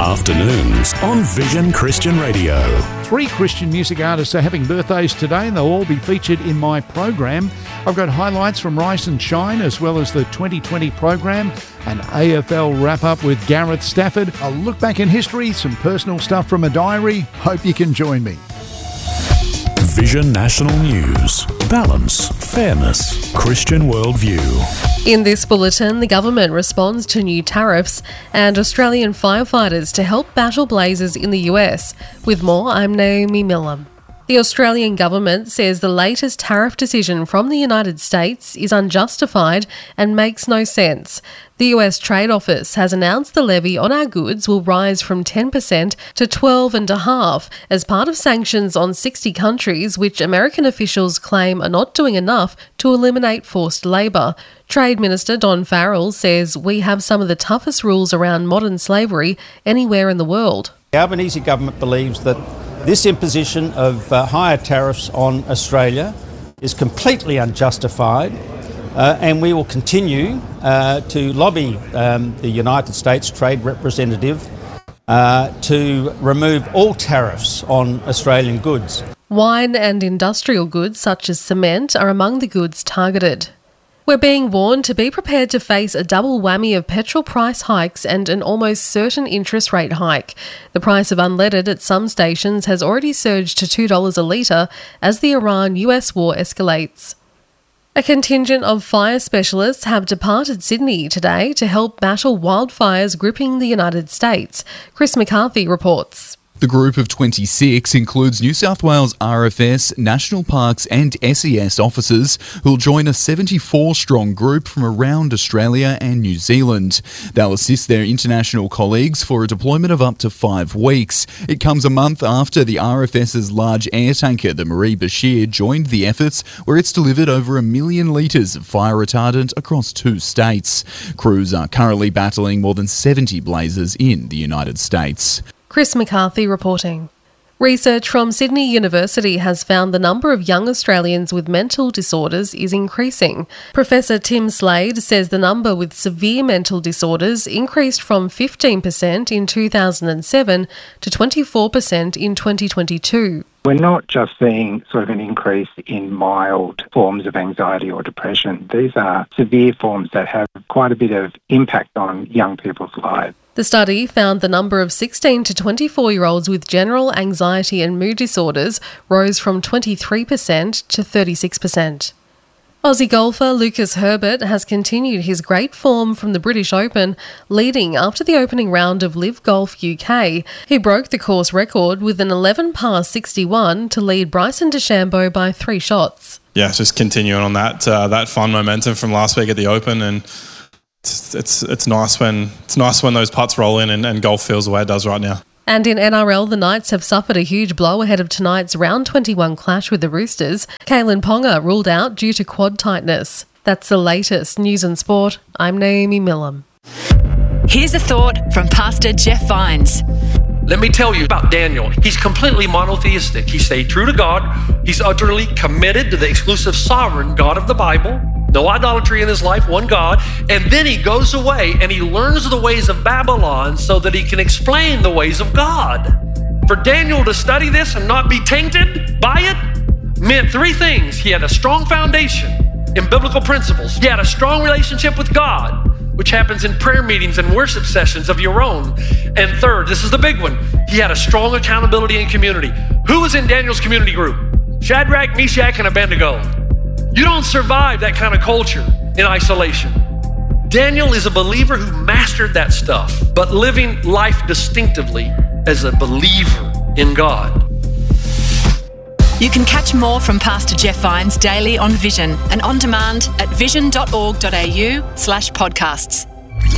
Afternoons on Vision Christian Radio. 3 Christian music artists are having birthdays today and they'll all be featured in my program. I've got highlights from Rise and Shine as well as the 2020 program, an AFL wrap-up with Gareth Stafford, a look back in history, some personal stuff from a diary. Hope you can join me. Vision National News. Balance, fairness, Christian worldview. In this bulletin, the government responds to new tariffs and Australian firefighters to help battle blazes in the US. With more, I'm Naomi Millam. The Australian government says the latest tariff decision from the United States is unjustified and makes no sense. The US Trade Office has announced the levy on our goods will rise from 10% to 12.5% as part of sanctions on 60 countries which American officials claim are not doing enough to eliminate forced labour. Trade Minister Don Farrell says we have some of the toughest rules around modern slavery anywhere in the world. The Albanese government believes that this imposition of higher tariffs on Australia is completely unjustified, and we will continue to lobby the United States Trade Representative to remove all tariffs on Australian goods. Wine and industrial goods such as cement are among the goods targeted. We're being warned to be prepared to face a double whammy of petrol price hikes and an almost certain interest rate hike. The price of unleaded at some stations has already surged to $2 a litre as the Iran-US war escalates. A contingent of fire specialists have departed Sydney today to help battle wildfires gripping the United States. Chris McCarthy reports. The group of 26 includes New South Wales RFS, National Parks and SES officers who'll join a 74-strong group from around Australia and New Zealand. They'll assist their international colleagues for a deployment of up to 5 weeks. It comes a month after the RFS's large air tanker, the Marie Bashir, joined the efforts, where it's delivered over 1 million litres of fire retardant across 2 states. Crews are currently battling more than 70 blazes in the United States. Chris McCarthy reporting. Research from Sydney University has found the number of young Australians with mental disorders is increasing. Professor Tim Slade says the number with severe mental disorders increased from 15% in 2007 to 24% in 2022. We're not just seeing sort of an increase in mild forms of anxiety or depression. These are severe forms that have quite a bit of impact on young people's lives. The study found the number of 16 to 24-year-olds with general anxiety and mood disorders rose from 23% to 36%. Aussie golfer Lucas Herbert has continued his great form from the British Open, leading after the opening round of Live Golf UK. He broke the course record with an 11-par 61 to lead Bryson DeChambeau by 3 shots. Yeah, just continuing on that fun momentum from last week at the Open, and it's nice when those putts roll in and golf feels the way it does right now. And in NRL, the Knights have suffered a huge blow ahead of tonight's round 21 clash with the Roosters. Kalen Ponga ruled out due to quad tightness. That's the latest news and sport. I'm Naomi Millam. Here's a thought from Pastor Jeff Vines. Let me tell you about Daniel. He's completely monotheistic. He stayed true to God. He's utterly committed to the exclusive sovereign God of the Bible. No idolatry in his life, one God. And then he goes away and he learns the ways of Babylon so that he can explain the ways of God. For Daniel to study this and not be tainted by it meant 3 things. He had a strong foundation in biblical principles. He had a strong relationship with God, which happens in prayer meetings and worship sessions of your own. And third, this is the big one, he had a strong accountability in community. Who was in Daniel's community group? Shadrach, Meshach, and Abednego. You don't survive that kind of culture in isolation. Daniel is a believer who mastered that stuff, but living life distinctively as a believer in God. You can catch more from Pastor Jeff Vines daily on Vision and on demand at vision.org.au/podcasts.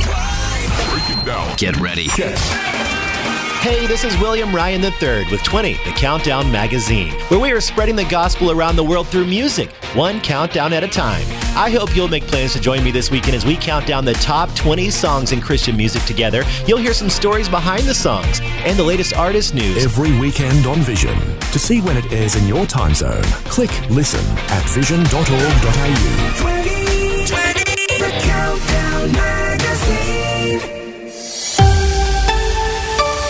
Get ready. Hey, this is William Ryan III with 20, the Countdown Magazine, where we are spreading the gospel around the world through music, one countdown at a time. I hope you'll make plans to join me this weekend as we count down the top 20 songs in Christian music together. You'll hear some stories behind the songs and the latest artist news. Every weekend on Vision. To see when it airs in your time zone, click listen at vision.org.au. 2020, the Countdown Magazine.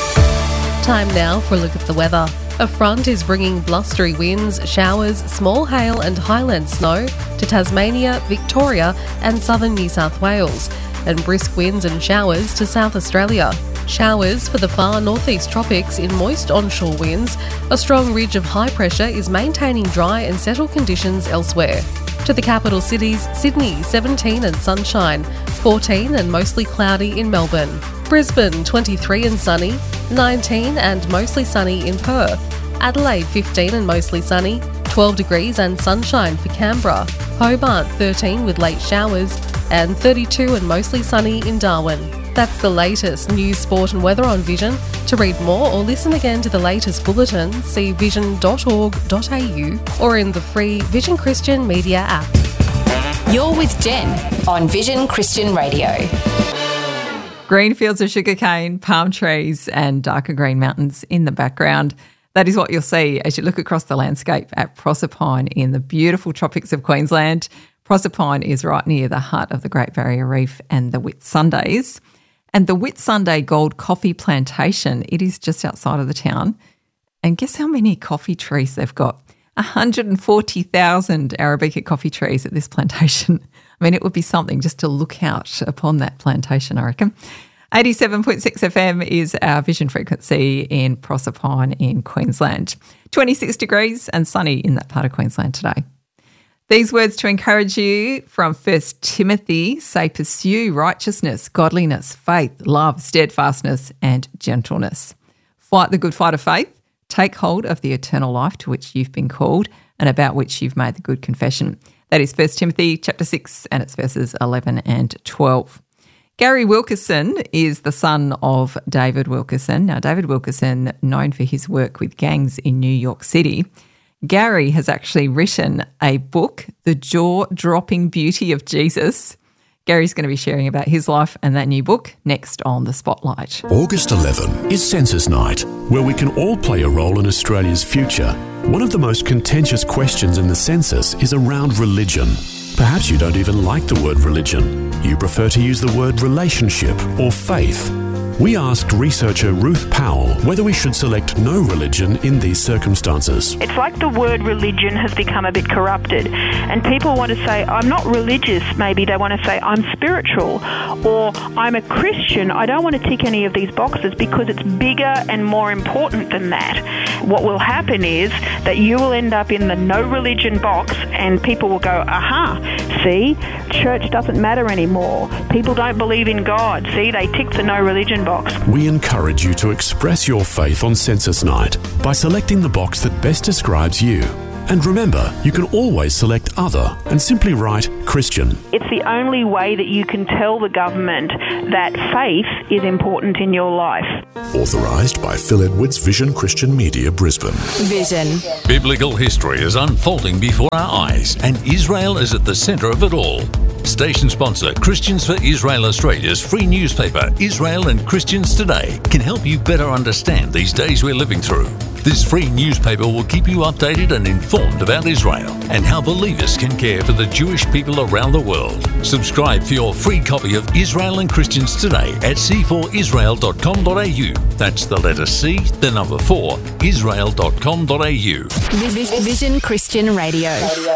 Time now for a look at the weather. A front is bringing blustery winds, showers, small hail and highland snow to Tasmania, Victoria and southern New South Wales, and brisk winds and showers to South Australia. Showers for the far northeast tropics in moist onshore winds. A strong ridge of high pressure is maintaining dry and settled conditions elsewhere. To the capital cities, Sydney 17 and sunshine, 14 and mostly cloudy in Melbourne. Brisbane 23 and sunny, 19 and mostly sunny in Perth. Adelaide 15 and mostly sunny, 12 degrees and sunshine for Canberra. Hobart 13 with late showers and 32 and mostly sunny in Darwin. That's the latest news, sport and weather on Vision. To read more or listen again to the latest bulletin, see vision.org.au or in the free Vision Christian Media app. You're with Jen on Vision Christian Radio. Green fields of sugarcane, palm trees and darker green mountains in the background. That is what you'll see as you look across the landscape at Proserpine in the beautiful tropics of Queensland. Proserpine is right near the heart of the Great Barrier Reef and the Whitsundays. And the Whitsunday Gold Coffee Plantation, it is just outside of the town. And guess how many coffee trees they've got? 140,000 Arabica coffee trees at this plantation. I mean, it would be something just to look out upon that plantation, I reckon. 87.6 FM is our vision frequency in Proserpine in Queensland. 26 degrees and sunny in that part of Queensland today. These words to encourage you from 1 Timothy say, pursue righteousness, godliness, faith, love, steadfastness and gentleness. Fight the good fight of faith. Take hold of the eternal life to which you've been called and about which you've made the good confession. That is 1 Timothy chapter 6 and it's verses 11 and 12. Gary Wilkerson is the son of David Wilkerson. Now, David Wilkerson, known for his work with gangs in New York City, Gary has actually written a book, The Jaw-Dropping Beauty of Jesus. Gary's going to be sharing about his life and that new book next on The Spotlight. August 11 is Census Night, where we can all play a role in Australia's future. One of the most contentious questions in the census is around religion. Perhaps you don't even like the word religion. You prefer to use the word relationship or faith. We asked researcher Ruth Powell whether we should select no religion in these circumstances. It's like the word religion has become a bit corrupted and people want to say, I'm not religious. Maybe they want to say, I'm spiritual or I'm a Christian. I don't want to tick any of these boxes because it's bigger and more important than that. What will happen is that you will end up in the no religion box and people will go, aha, see, church doesn't matter anymore. People don't believe in God. See, they tick the no religion box. We encourage you to express your faith on Census Night by selecting the box that best describes you. And remember, you can always select Other and simply write Christian. It's the only way that you can tell the government that faith is important in your life. Authorised by Phil Edwards, Vision Christian Media, Brisbane. Vision. Biblical history is unfolding before our eyes, and Israel is at the centre of it all. Station sponsor Christians for Israel Australia's free newspaper, Israel and Christians Today, can help you better understand these days we're living through. This free newspaper will keep you updated and informed about Israel and how believers can care for the Jewish people around the world. Subscribe for your free copy of Israel and Christians Today at c4israel.com.au. That's the letter C, the number 4, israel.com.au. Vision Christian Radio.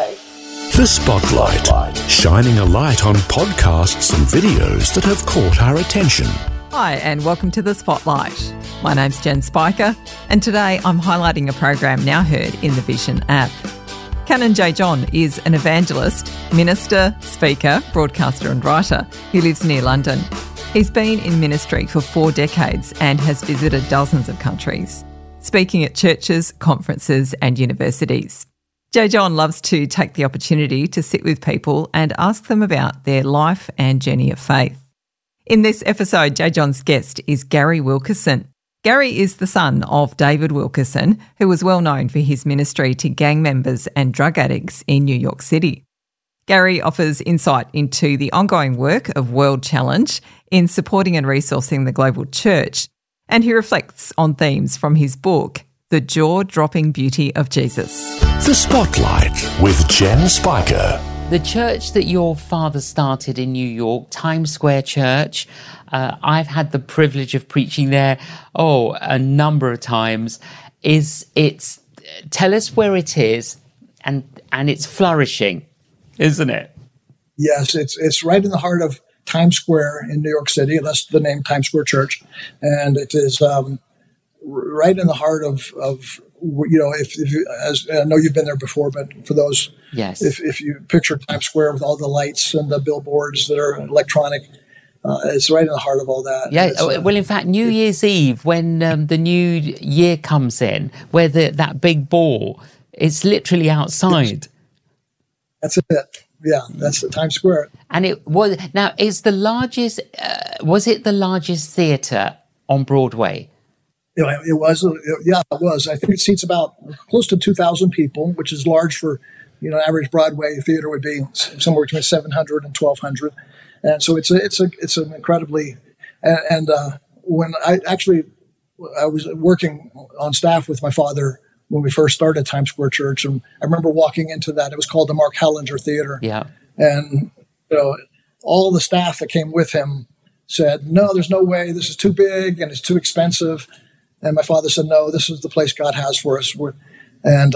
The Spotlight, shining a light on podcasts and videos that have caught our attention. Hi and welcome to The Spotlight. My name's Jen Spiker and today I'm highlighting a program now heard in the Vision app. Canon J. John is an evangelist, minister, speaker, broadcaster and writer who lives near London. He's been in ministry for 4 decades and has visited dozens of countries, speaking at churches, conferences and universities. J. John loves to take the opportunity to sit with people and ask them about their life and journey of faith. In this episode, J. John's guest is Gary Wilkerson. Gary is the son of David Wilkerson, who was well known for his ministry to gang members and drug addicts in New York City. Gary offers insight into the ongoing work of World Challenge in supporting and resourcing the global church, and he reflects on themes from his book, The Jaw-Dropping Beauty of Jesus. The Spotlight with Jen Spiker. The church that your father started in New York, Times Square Church, I've had the privilege of preaching there, a number of times. Tell us where it is, and it's flourishing, isn't it? Yes, it's right in the heart of Times Square in New York City. That's the name, Times Square Church, and it is right in the heart of if you, as I know you've been there before, but for those, yes, if you picture Times Square with all the lights and the billboards that are electronic, it's right in the heart of all that. Yeah. Well, in fact, New Year's Eve, when the new year comes in, where that big ball, it's literally outside. That's it. Yeah, that's the Times Square. And it was now. It's the largest. Was it the largest theatre on Broadway? It was. Yeah, it was. I think it seats about close to 2,000 people, which is large for, an average Broadway theater would be somewhere between 700 and 1,200. And so it's an incredibly, and when I was working on staff with my father when we first started Times Square Church, and I remember walking into that. It was called the Mark Hellinger Theater. Yeah. And all the staff that came with him said, "No, there's no way. This is too big and it's too expensive." And my father said, "No, this is the place God has for us." And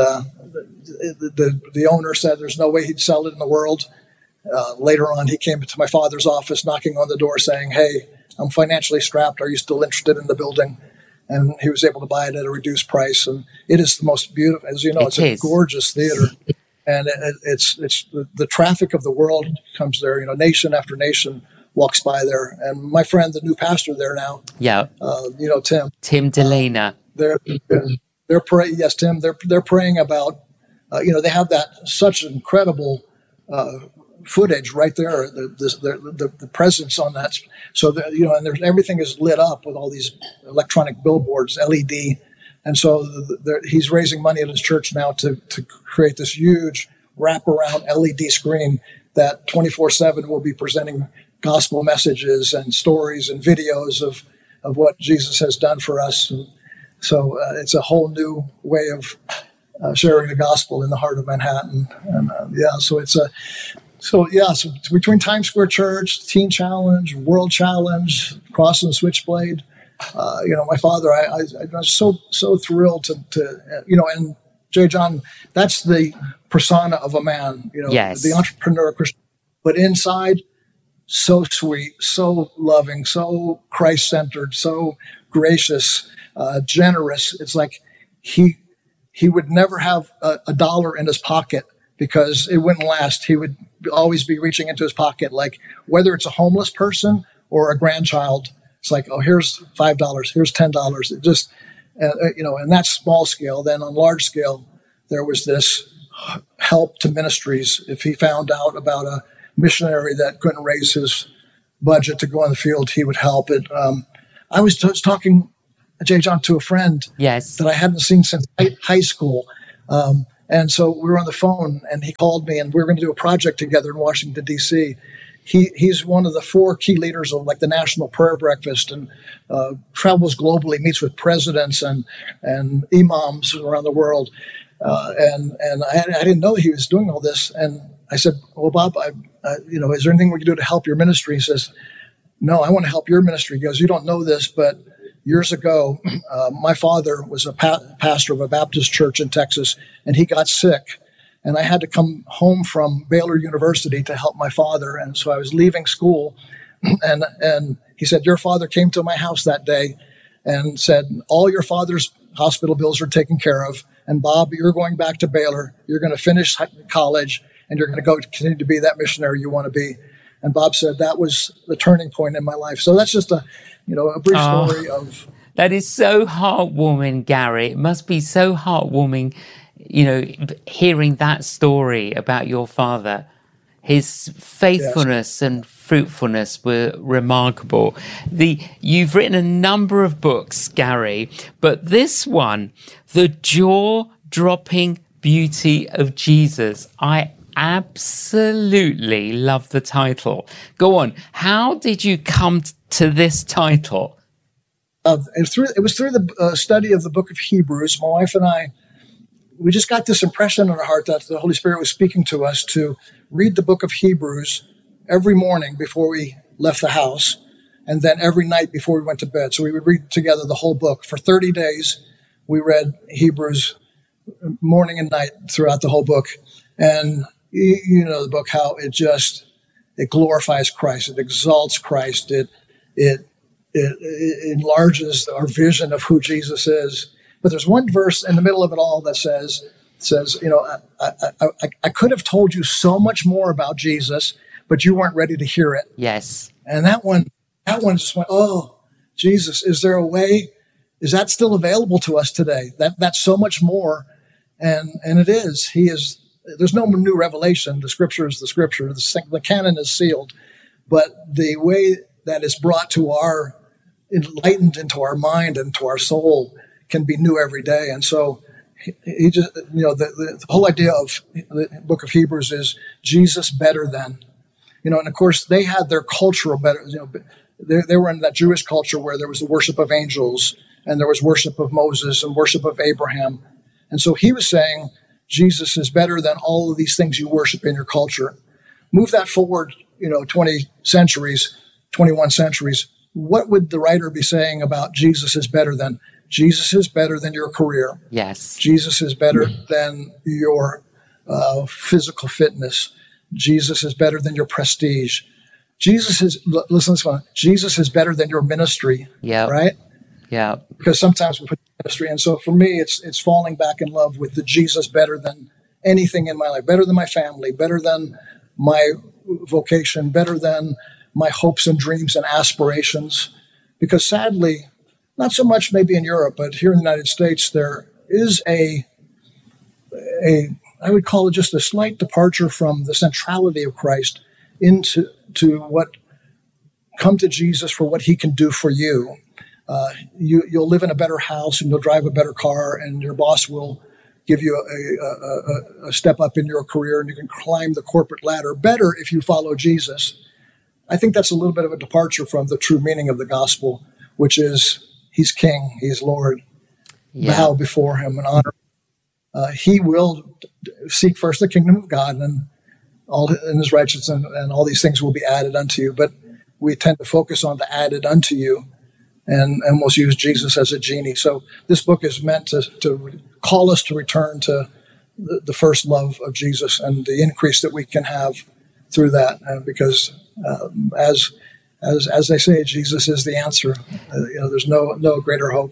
the owner said there's no way he'd sell it in the world. Later on, he came to my father's office knocking on the door saying, "Hey, I'm financially strapped. Are you still interested in the building?" And he was able to buy it at a reduced price. And it is the most beautiful, as you know, it's a gorgeous theater. And it's the traffic of the world comes there. Nation after nation walks by there. And my friend, the new pastor there now, Tim Delena, they're praying. Yes, Tim. They're praying about. They have that such incredible footage right there. The presence on that. So and there's everything is lit up with all these electronic billboards, LED, and so he's raising money at his church now to create this huge wraparound LED screen that 24/7 will be presenting gospel messages and stories and videos of what Jesus has done for us. And so it's a whole new way of sharing the gospel in the heart of Manhattan. And so between Times Square Church, Teen Challenge, World Challenge, Cross and Switchblade, my father, I was so thrilled to and J. John, that's the persona of a man, yes, the entrepreneur Christian, but inside, so sweet, so loving, so Christ-centered, so gracious, generous. It's like he would never have a dollar in his pocket because it wouldn't last. He would always be reaching into his pocket, like whether it's a homeless person or a grandchild. It's like, oh, here's $5, here's $10. It just, and that's small scale. Then on large scale, there was this help to ministries. If he found out about a missionary that couldn't raise his budget to go on the field, he would help it. I was talking, J. John, to a friend that I hadn't seen since high school. And so we were on the phone and he called me and we were going to do a project together in Washington, D.C. He's one of the 4 key leaders of like the National Prayer Breakfast and travels globally, meets with presidents and imams around the world. And I didn't know that he was doing all this. And I said, "Well, Bob, is there anything we can do to help your ministry?" He says, "No, I want to help your ministry." He goes, "You don't know this, but years ago, my father was a pastor of a Baptist church in Texas, and he got sick. And I had to come home from Baylor University to help my father. And so I was leaving school, and he said, your father came to my house that day and said, all your father's hospital bills are taken care of. And Bob, you're going back to Baylor. You're going to finish college, and you're going to go continue to be that missionary you want to be." And Bob said that was the turning point in my life. So that's just a brief story of. That is so heartwarming, Gary. It must be so heartwarming, hearing that story about your father. His faithfulness and fruitfulness were remarkable. You've written a number of books, Gary, but this one, The Jaw-Dropping Beauty of Jesus, I absolutely love the title. Go on. How did you come to this title? It was through the study of the book of Hebrews. My wife and I we just got this impression in our heart that the Holy Spirit was speaking to us to read the book of Hebrews every morning before we left the house, and then every night before we went to bed. So we would read together the whole book. For 30 days, we read Hebrews morning and night throughout the whole book. And you know the book, how it glorifies Christ, it exalts Christ, it enlarges our vision of who Jesus is. But there's one verse in the middle of it all that says, you know, I could have told you so much more about Jesus, but you weren't ready to hear it. Yes. And that one just went, oh, Jesus, is there a way? Is that still available to us today? That's so much more. And it is. There's no new revelation. The scripture is the scripture. The canon is sealed. But the way that is brought to enlightened into our mind and to our soul can be new every day. And so he just, you know, the whole idea of the book of Hebrews is Jesus better than, you know, and of course they had their cultural better, you know, they were in that Jewish culture where there was the worship of angels and there was worship of Moses and worship of Abraham. And so he was saying, Jesus is better than all of these things you worship in your culture. Move that forward, you know, 21 centuries. What would the writer be saying about Jesus is better than? Jesus is better than your career. Yes. Jesus is better than your physical fitness. Jesus is better than your prestige. Listen to this one. Jesus is better than your ministry. Yeah. Right? Yeah. Because sometimes we put ministry. And so for me, it's falling back in love with the Jesus better than anything in my life, better than my family, better than my vocation, better than my hopes and dreams and aspirations. Because sadly, not so much maybe in Europe, but here in the United States, there is I would call it just a slight departure from the centrality of Christ into what come to Jesus for what he can do for you. You'll live in a better house and you'll drive a better car and your boss will give you a step up in your career and you can climb the corporate ladder better if you follow Jesus. I think that's a little bit of a departure from the true meaning of the gospel, which is he's King, he's Lord. Yeah. Bow before him and honor. He will seek first the kingdom of God and all in his righteousness and all these things will be added unto you. But we tend to focus on the added unto you and almost use Jesus as a genie. So this book is meant to call us to return to the first love of Jesus and the increase that we can have through that. Because as they say, Jesus is the answer. You know, there's no greater hope.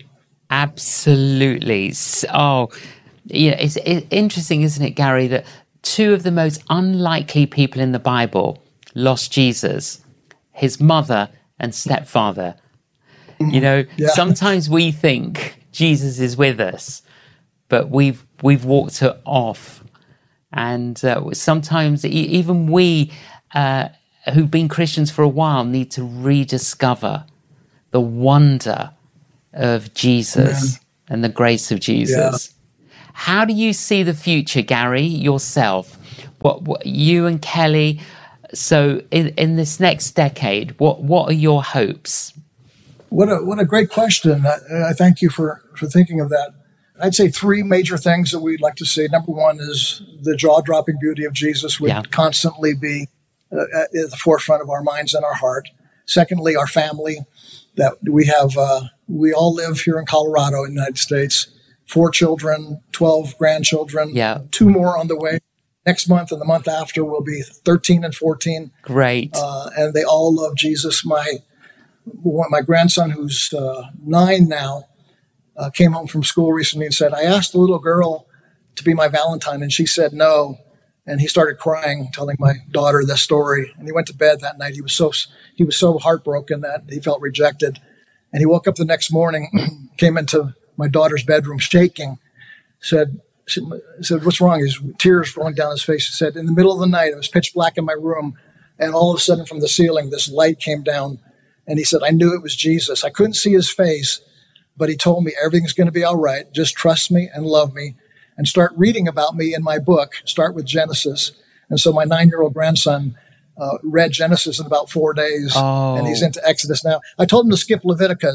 Absolutely. Oh, yeah, it's interesting, isn't it, Gary, that two of the most unlikely people in the Bible lost Jesus, his mother and stepfather. You know, sometimes we think Jesus is with us, but we've walked it off. And sometimes even we who've been Christians for a while need to rediscover the wonder of Jesus and the grace of Jesus. Yeah. How do you see the future, Gary, yourself? What you and Kelly, so in this next decade, what are your hopes? What a great question. I thank you for thinking of that. I'd say three major things that we'd like to see. Number one is the jaw-dropping beauty of Jesus would constantly be at the forefront of our minds and our heart. Secondly, our family, that we have, we all live here in Colorado in the United States. 4 children, 12 grandchildren, 2 more on the way. Next month and the month after will be 13 and 14. Great. And they all love Jesus. My grandson, who's 9 now, came home from school recently and said, I asked a little girl to be my Valentine, and she said no. And he started crying, telling my daughter this story. And he went to bed that night. He was so heartbroken that he felt rejected. And he woke up the next morning, came into my daughter's bedroom shaking, said, what's wrong? His tears rolling down his face. He said, in the middle of the night, it was pitch black in my room, and all of a sudden from the ceiling, this light came down. And he said, I knew it was Jesus. I couldn't see his face, but he told me everything's going to be all right. Just trust me and love me and start reading about me in my book. Start with Genesis. And so my 9-year-old grandson read Genesis in about 4 days, and he's into Exodus now. I told him to skip Leviticus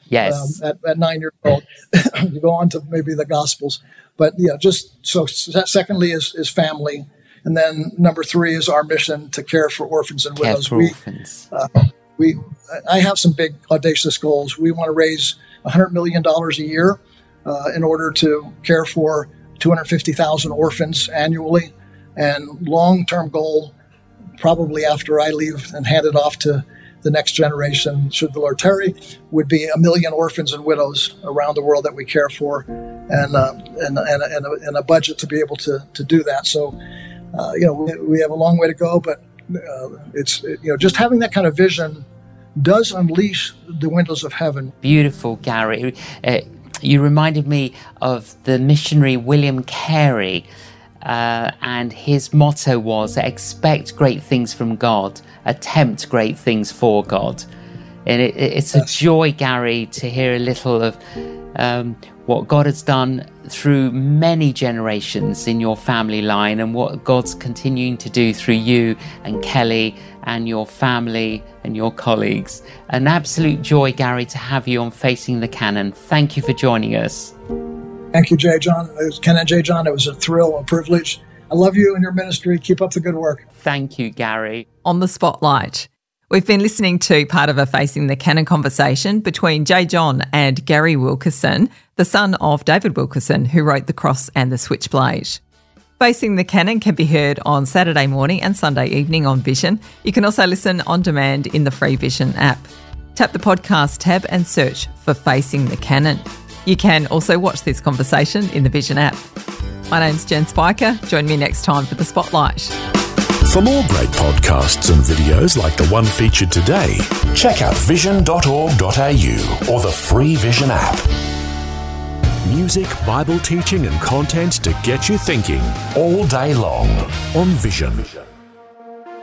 Yes. At 9 years old. You go on to maybe the Gospels. But just so secondly is family. And then number 3 is our mission to care for orphans and widows. I have some big audacious goals. We want to raise $100 million a year in order to care for 250,000 orphans annually. And long-term goal, probably after I leave and hand it off to the next generation, should the Lord tarry, would be 1 million orphans and widows around the world that we care for, and a budget to be able to do that. So, we have a long way to go, but just having that kind of vision does unleash the windows of heaven. Beautiful, Gary. You reminded me of the missionary William Carey, and his motto was, expect great things from God, attempt great things for God. And it's a joy, Gary, to hear a little of what God has done through many generations in your family line, and what God's continuing to do through you and Kelly and your family and your colleagues. An absolute joy, Gary, to have you on Facing the Canon. Thank you for joining us. Thank you, J. John. It was Ken and J. John. It was a thrill, a privilege. I love you and your ministry. Keep up the good work. Thank you, Gary. On the Spotlight, we've been listening to part of a Facing the Canon conversation between J. John and Gary Wilkerson, the son of David Wilkerson, who wrote The Cross and the Switchblade. Facing the Canon can be heard on Saturday morning and Sunday evening on Vision. You can also listen on demand in the free Vision app. Tap the podcast tab and search for Facing the Canon. You can also watch this conversation in the Vision app. My name's Jen Spiker. Join me next time for The Spotlight. For more great podcasts and videos like the one featured today, check out vision.org.au or the free Vision app. Music, Bible teaching and content to get you thinking all day long on Vision.